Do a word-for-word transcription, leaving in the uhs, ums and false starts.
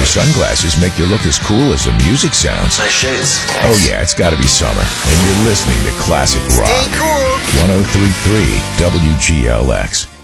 your sunglasses make you look as cool as the music sounds. Nice shades. Oh yeah, it's gotta be summer. And you're listening to Classic Rock. Stay cool. one oh three point three W G L X.